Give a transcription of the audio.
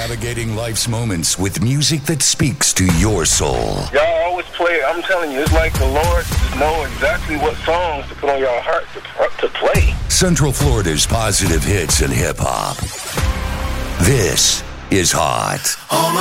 Navigating life's moments with music that speaks to your soul. Y'all always play, I'm telling you, it's like the Lord know exactly what songs to put on your heart to play. Central Florida's positive hits and hip-hop. This is Hot.